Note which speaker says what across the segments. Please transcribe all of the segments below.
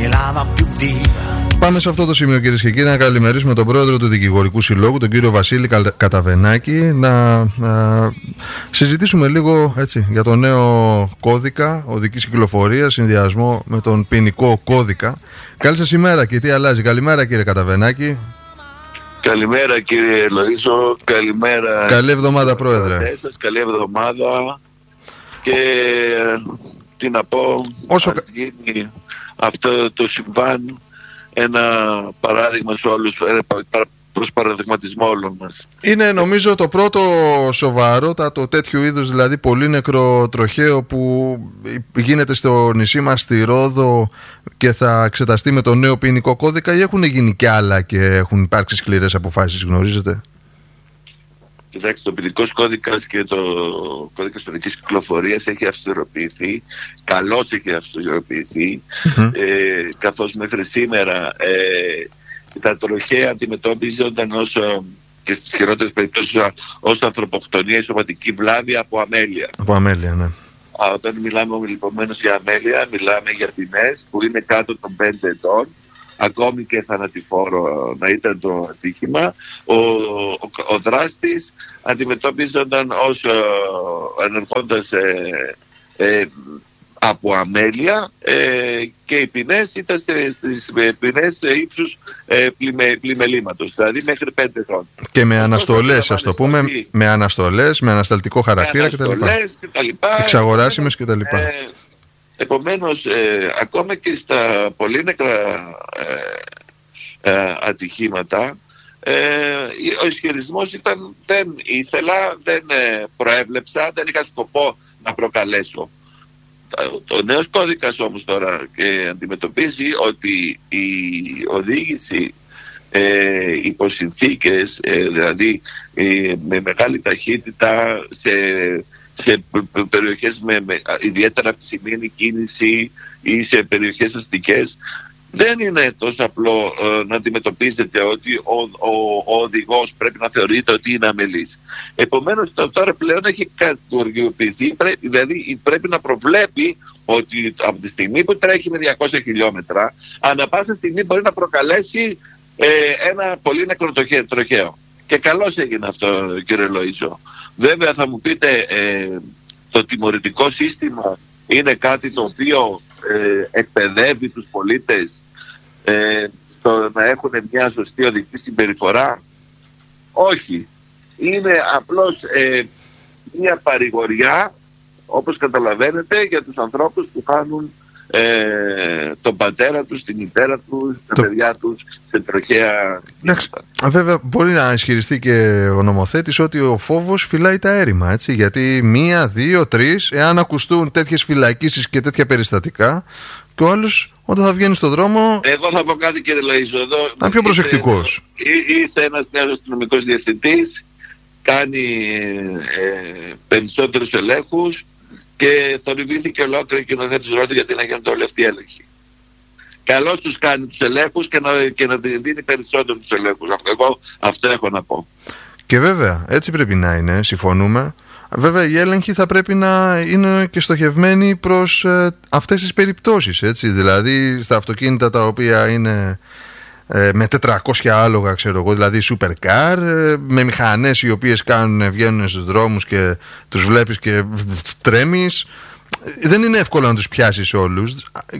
Speaker 1: lava più viva.
Speaker 2: Πάμε σε αυτό το σημείο, κυρίες και κύριοι, να καλημερίσουμε τον πρόεδρο του Δικηγορικού Συλλόγου, τον κύριο Βασίλη Καταβενάκη, να συζητήσουμε λίγο έτσι, για το νέο κώδικα οδικής κυκλοφορίας, συνδυασμό με τον ποινικό κώδικα. Καλή σας ημέρα και τι αλλάζει. Καλημέρα, κύριε Καταβενάκη.
Speaker 3: Καλημέρα, κύριε Λοΐζο. Καλημέρα.
Speaker 2: Καλή εβδομάδα, πρόεδρε.
Speaker 3: Καλή εβδομάδα. Και τι να πω,
Speaker 2: όσο
Speaker 3: γίνει αυτό το συμβάν ένα παράδειγμα σε όλους, προς παραδειγματισμό όλων μας.
Speaker 2: Είναι νομίζω το πρώτο σοβαρότατο τέτοιου είδους, δηλαδή πολύ νεκροτροχαίο που γίνεται στο νησί μας, στη Ρόδο, και θα εξεταστεί με το νέο ποινικό κώδικα, ή έχουν γίνει κι άλλα και έχουν υπάρξει σκληρές αποφάσεις, γνωρίζετε?
Speaker 3: Κοιτάξτε, το ποινικός κώδικας και το κώδικας οδικής κυκλοφορίας έχει αυστηροποιηθεί, καλώς έχει αυστηροποιηθεί, καθώς μέχρι σήμερα τα τροχαία αντιμετώπιζονταν και στις χειρότερες περιπτώσεις ως ανθρωποκτονία ή σωματική βλάβη από αμέλεια.
Speaker 2: Από αμέλεια, ναι.
Speaker 3: Όταν μιλάμε ομιλημένως για αμέλεια, μιλάμε για ποινές που είναι κάτω των 5 ετών, ακόμη και θανατηφόρο να ήταν το ατύχημα. Ο δράστης αντιμετώπιζονταν ως ενεργώντας από αμέλεια, και οι ποινές ήταν στις ποινές ύψους πλημελήματος, δηλαδή μέχρι 5 ετών.
Speaker 2: Και με αναστολές, ας το πούμε, με αναστολές, με ανασταλτικό χαρακτήρα κτλ. Εξαγοράσιμες κτλ.
Speaker 3: Επομένως, ακόμα και στα πολύ νεκρά ατυχήματα, ο ισχυρισμός ήταν δεν ήθελα, δεν προέβλεψα, δεν είχα σκοπό να προκαλέσω. Το νέος κώδικας όμως τώρα αντιμετωπίζει ότι η οδήγηση υπό συνθήκες, δηλαδή με μεγάλη ταχύτητα σε περιοχές με ιδιαίτερα αυξημένη κίνηση ή σε περιοχές αστικές, δεν είναι τόσο απλό να αντιμετωπίζεται ότι ο οδηγός πρέπει να θεωρείται ότι είναι αμελής. Επομένως τώρα πλέον έχει κατοργιοποιηθεί, δηλαδή πρέπει να προβλέπει ότι από τη στιγμή που τρέχει με 200 χιλιόμετρα, ανά πάσα στιγμή μπορεί να προκαλέσει ένα πολύ νεκροτροχαίο. Και καλώς έγινε αυτό, κύριε Λοΐζο. Βέβαια θα μου πείτε, το τιμωρητικό σύστημα είναι κάτι το οποίο εκπαιδεύει τους πολίτες στο να έχουν μια σωστή οδική συμπεριφορά? Όχι. Είναι απλώς μια παρηγοριά, όπως καταλαβαίνετε, για τους ανθρώπους που χάνουν τον πατέρα τους, τη μητέρα τους, τα παιδιά τους σε τροχαία.
Speaker 2: Εντάξει, βέβαια μπορεί να ισχυριστεί και ο νομοθέτης ότι ο φόβος φυλάει τα έρημα, έτσι, γιατί 1, 2, 3, εάν ακουστούν τέτοιες φυλακίσεις και τέτοια περιστατικά, και ο άλλος όταν θα βγαίνει στον δρόμο...
Speaker 3: Εγώ θα πω κάτι, κύριε Λοΐζο, εδώ
Speaker 2: θα είναι πιο προσεκτικός.
Speaker 3: Ήρθε ένας νέος αστυνομικός διευθυντής, κάνει περισσότερους ελέγχους και θορυβήθηκε ολόκληρη η κοινωνία της Ρόδου γιατί να γίνονται όλοι αυτοί οι έλεγχοι. Καλώς τους κάνει τους ελέγχους και να δίνει περισσότερο τους ελέγχους. Εγώ αυτό έχω να πω. Και
Speaker 2: βέβαια, έτσι πρέπει να είναι, συμφωνούμε. Βέβαια, οι έλεγχοι θα πρέπει να είναι και στοχευμένοι προς αυτές τις περιπτώσεις, έτσι. Δηλαδή, στα αυτοκίνητα τα οποία είναι με 400 άλογα, ξέρω εγώ, δηλαδή supercar, με μηχανές οι οποίες βγαίνουν στους δρόμους και τους βλέπεις και τρέμεις. Δεν είναι εύκολο να τους πιάσεις όλους.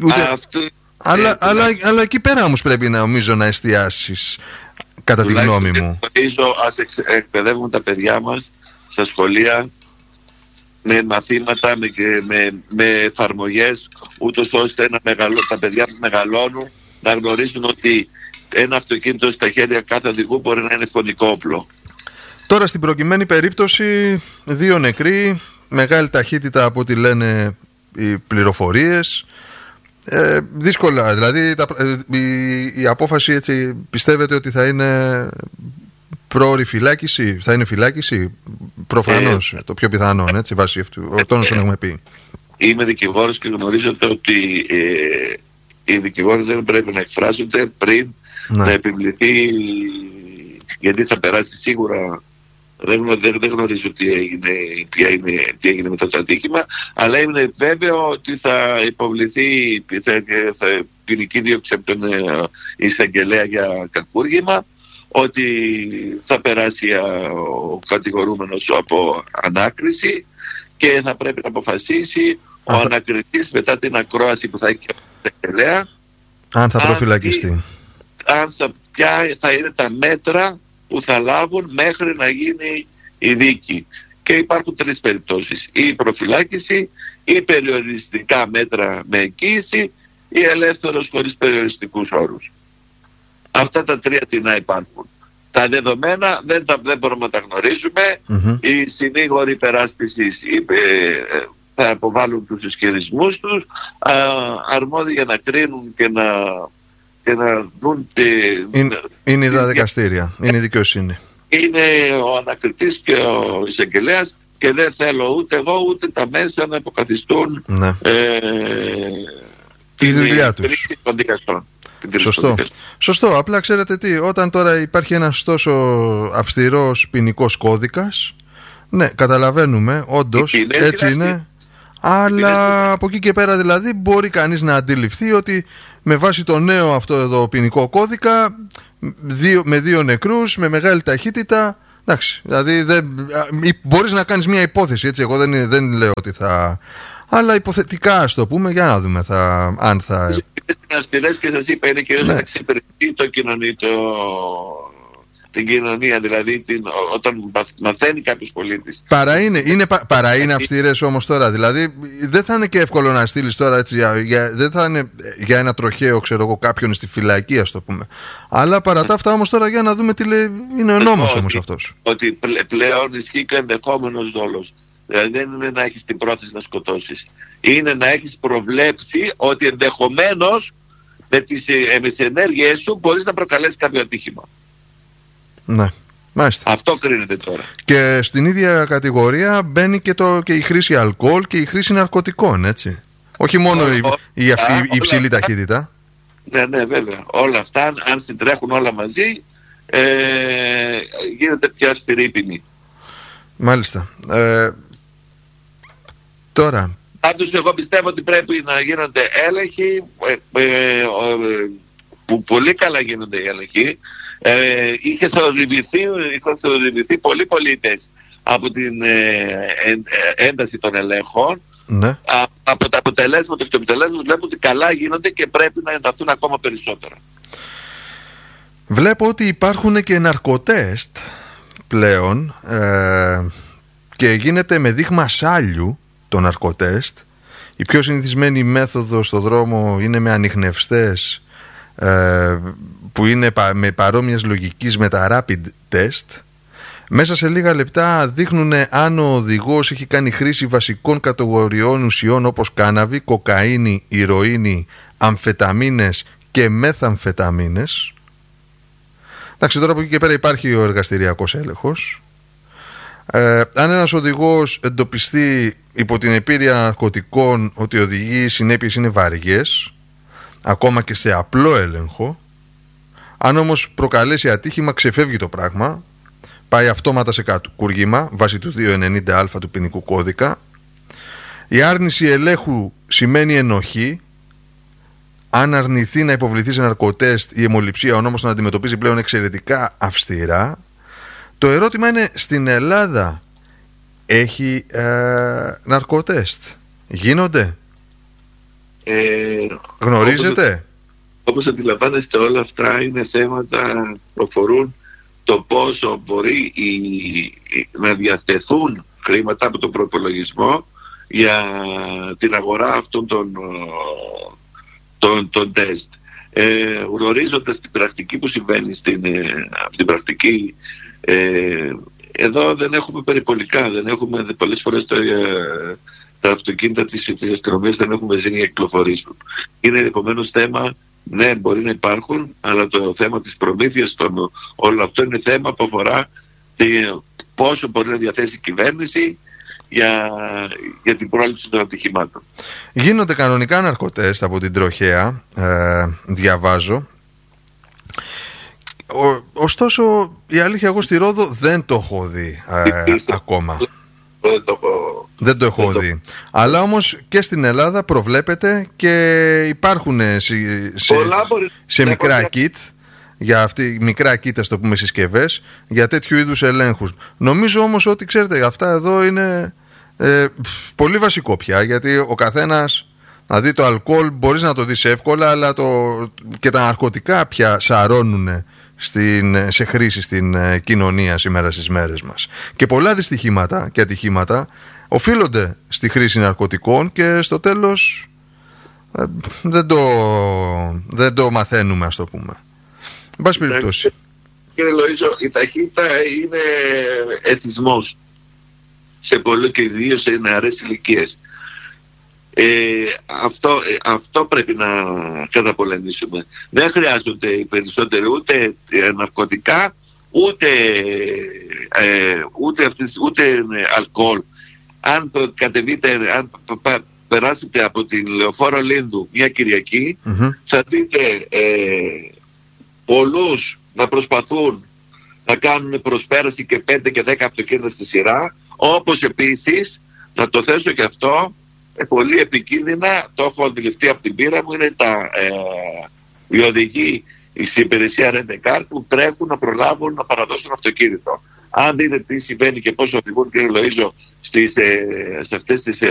Speaker 2: Αλλά εκεί πέρα όμως πρέπει νομίζω να εστιάσεις, κατά τη γνώμη μου.
Speaker 3: Ας εκπαιδεύουμε τα παιδιά μας στα σχολεία με μαθήματα, με εφαρμογές, ούτως ώστε τα παιδιά που μεγαλώνουν να γνωρίζουν ότι ένα αυτοκίνητο στα χέρια κάθε οδηγού μπορεί να είναι φωνικό όπλο.
Speaker 2: Τώρα στην προκειμένη περίπτωση 2 νεκροί, μεγάλη ταχύτητα από ό,τι λένε οι πληροφορίες. Δύσκολα, δηλαδή η απόφαση, έτσι, πιστεύετε ότι θα είναι πρόωρη φυλάκιση, θα είναι φυλάκιση? Προφανώς το πιο πιθανόν, έτσι, βάσει αυτών όσων έχουμε πει.
Speaker 3: Είμαι δικηγόρος και γνωρίζετε ότι οι δικηγόροι δεν πρέπει να εκφράζονται πριν να επιβληθεί, γιατί θα περάσει σίγουρα Δεν γνωρίζω τι έγινε μετά το ατύχημα, αλλά είναι βέβαιο ότι θα υποβληθεί ποινική δίωξη από τον εισαγγελέα για κακούργημα, ότι θα περάσει ο κατηγορούμενος από ανάκριση και θα πρέπει να αποφασίσει ο ανακριτής μετά την ακρόαση που θα έχει ο εισαγγελέα
Speaker 2: αν θα προφυλακιστεί.
Speaker 3: Ποια θα είναι τα μέτρα που θα λάβουν μέχρι να γίνει η δίκη. Και υπάρχουν τρεις περιπτώσεις: η προφυλάκηση, ή περιοριστικά μέτρα με εγγύηση, ή ελεύθερος χωρίς περιοριστικούς όρους. Αυτά τα τρία τι να υπάρχουν. Τα δεδομένα δεν μπορούμε να τα γνωρίζουμε. Οι συνήγοροι υπεράσπισης θα αποβάλουν τους ισχυρισμούς τους, αρμόδιοι για να κρίνουν και να δουν
Speaker 2: είναι τα δικαστήρια, είναι η δικαιοσύνη. Είναι
Speaker 3: ο ανακριτής και ο εισαγγελέας, και δεν θέλω ούτε εγώ ούτε τα μέσα να υποκαθιστούν
Speaker 2: τη δουλειά τους. Σωστό. Απλά ξέρετε τι, όταν τώρα υπάρχει ένας τόσο αυστηρός ποινικός κώδικας, ναι, καταλαβαίνουμε, όντως έτσι είναι. Αλλά από εκεί και πέρα δηλαδή μπορεί κανείς να αντιληφθεί ότι με βάση το νέο αυτό εδώ ποινικό κώδικα, με 2 νεκρούς, με μεγάλη ταχύτητα, εντάξει, δηλαδή μπορείς να κάνεις μια υπόθεση, έτσι, εγώ δεν λέω ότι θα, αλλά υποθετικά ας το πούμε, για να δούμε αν θα...
Speaker 3: Και σας είπα, είναι κυρίως να εξυπηρετεί την κοινωνία, δηλαδή όταν μαθαίνει κάποιος πολίτης.
Speaker 2: Παρά είναι αυστηρές όμως τώρα, δηλαδή δεν θα είναι και εύκολο να στείλεις τώρα έτσι, δεν θα είναι για ένα τροχαίο, ξέρω εγώ, κάποιον στη φυλακή, ας το πούμε. Αλλά παρά τα αυτά όμως τώρα, για να δούμε τι λέει, είναι ο νόμος όμως αυτός.
Speaker 3: Ότι πλέον ισχύει και ο ενδεχόμενος δόλος. Δηλαδή δεν είναι να έχεις την πρόθεση να σκοτώσεις. Είναι να έχεις προβλέψει ότι ενδεχομένως με τις ενέργειές σου μπορείς να προκαλέσεις κάποιο ατύχημα.
Speaker 2: Ναι, μάλιστα.
Speaker 3: Αυτό κρίνεται τώρα.
Speaker 2: Και στην ίδια κατηγορία μπαίνει και η χρήση αλκοόλ και η χρήση ναρκωτικών, έτσι. Όχι μόνο η υψηλή ταχύτητα.
Speaker 3: Ναι, βέβαια. Όλα αυτά, αν συντρέχουν όλα μαζί, γίνεται πιο αυστηρή ποινή.
Speaker 2: Μάλιστα. Τώρα...
Speaker 3: Πάντως εγώ πιστεύω ότι πρέπει να γίνονται έλεγχοι, που πολύ καλά γίνονται οι έλεγχοι. Είχαν θορυβηθεί πολλοί πολίτες από την ένταση των ελέγχων.
Speaker 2: Ναι.
Speaker 3: Από τα αποτελέσματα και το επιτελέσμα βλέπω ότι καλά γίνονται και πρέπει να ενταθούν ακόμα περισσότερα.
Speaker 2: Βλέπω ότι υπάρχουν και ναρκοτέστ πλέον και γίνεται με δείγμα σάλιου το ναρκοτέστ. Η πιο συνηθισμένη μέθοδος στο δρόμο είναι με ανιχνευστές που είναι με παρόμοιας λογικής με τα rapid test. Μέσα σε λίγα λεπτά δείχνουν αν ο οδηγός έχει κάνει χρήση βασικών κατηγοριών ουσιών όπως κάναβη, κοκαίνη, ηρωίνη, αμφεταμίνες και μεθαμφεταμίνες. Εντάξει, τώρα από εκεί και πέρα υπάρχει ο εργαστηριακός έλεγχος. Αν ένας οδηγός εντοπιστεί υπό την επίρρεια ναρκωτικών ότι οδηγεί, οι συνέπειες είναι βαριές, ακόμα και σε απλό έλεγχο. Αν όμως προκαλέσει ατύχημα, ξεφεύγει το πράγμα, πάει αυτόματα σε κατουργήμα βάσει του 290α του ποινικού κώδικα. Η άρνηση ελέγχου σημαίνει ενοχή. Αν αρνηθεί να υποβληθεί σε ναρκοτέστ, η αιμοληψία, ο νόμος τον αντιμετωπίζει πλέον εξαιρετικά αυστηρά. Το ερώτημα είναι, στην Ελλάδα έχει ναρκοτέστ? Γίνονται? Γνωρίζετε?
Speaker 3: Όπως αντιλαμβάνεστε, όλα αυτά είναι θέματα που αφορούν το πόσο μπορεί να διατεθούν χρήματα από τον προϋπολογισμό για την αγορά αυτών των τεστ. Γνωρίζοντας την πρακτική που συμβαίνει από την πρακτική, εδώ δεν έχουμε περιπολικά, δεν έχουμε πολλές φορές τα αυτοκίνητα της αστυνομίας δεν έχουμε ζήνη για κυκλοφορήσουν. Είναι επομένως θέμα, ναι, μπορεί να υπάρχουν, αλλά το θέμα της προμήθειας όλο αυτό είναι θέμα που αφορά πόσο μπορεί να διαθέσει η κυβέρνηση για την πρόληψη των ατυχημάτων.
Speaker 2: Γίνονται κανονικά ναρκοτέστ από την τροχέα, διαβάζω. ωστόσο η αλήθεια, εγώ στη Ρόδο δεν το έχω δει ακόμα. Δεν το έχω δει. Αλλά όμως και στην Ελλάδα προβλέπεται και υπάρχουν σε μικρά kit, για αυτή, μικρά kit, ας το πούμε, συσκευές για τέτοιου είδους ελέγχους. Νομίζω όμως ότι, ξέρετε, αυτά εδώ είναι πολύ βασικό πια, γιατί ο καθένας, δηλαδή το αλκοόλ μπορείς να το δεις εύκολα, αλλά και τα ναρκωτικά πια σαρώνουν σε χρήση στην κοινωνία σήμερα στις μέρες μας. Και πολλά δυστυχήματα και ατυχήματα οφείλονται στη χρήση ναρκωτικών και στο τέλος δεν το μαθαίνουμε, ας το πούμε. Εν πάση περιπτώσει.
Speaker 3: Κύριε Λοΐζο, η ταχύτητα είναι εθισμός σε πολλοί και ιδίως σε νεαρές ηλικίες. Αυτό πρέπει να καταπολεμήσουμε. Δεν χρειάζονται οι περισσότεροι ούτε ναρκωτικά, ούτε αλκοόλ. Αν περάσετε από την Λεωφόρο Λίνδου μια Κυριακή, θα δείτε πολλούς να προσπαθούν να κάνουν προσπέραση και 5 και 10 αυτοκίνητα στη σειρά, όπως επίσης, να το θέσω και αυτό, πολύ επικίνδυνα, το έχω αντιληφθεί από την πείρα μου, είναι οι οδηγοί στην υπηρεσία Rent-A-Car που τρέχουν να προλάβουν να παραδώσουν αυτοκίνητο. Αν δείτε τι συμβαίνει και πώς οδηγούν, κύριε Λοΐζο, σε αυτές τις